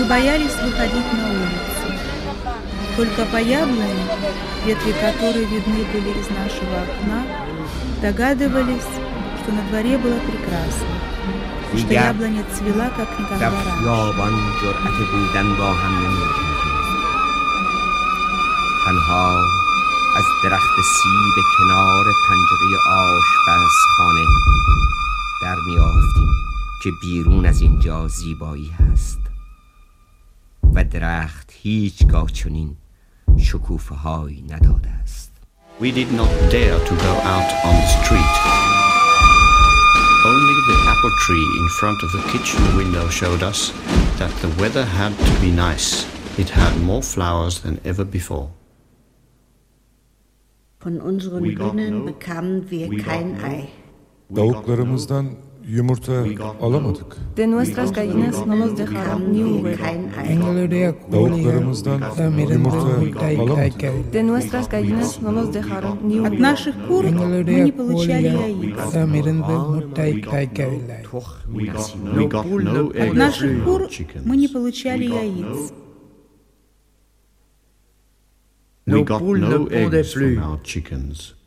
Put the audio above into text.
Мы боялись выходить на улицу. Только по яблоне, ветви которой видны были из нашего окна, догадывались, что на дворе было прекрасно, что яблоня цвела, как никогда раньше. تنها از درخت سیب کنار پنجره آشپزخانه در می‌یافتیم که بیرون از اینجا زیبایی هست و درخت هیچگاه چنین شکوفه‌هایی نداده است. We did not dare to go out on the street. Only the apple tree in front of the kitchen window showed us that the weather had to be nice. It had more flowers than ever before. Von unseren Hühnern bekamen wir kein Ei. Tavuklarımızdan yumurta alamadık. De nuestras gallinas no nos dejaron ni un huevo. Tavuklarımızdan yumurta alamadık. De nuestras gallinas no nos dejaron ni un От huevo. наших кур мы не получали яиц. We got no От eggs наших from кур our chickens. мы не получали яиц. We got no eggs from our chickens.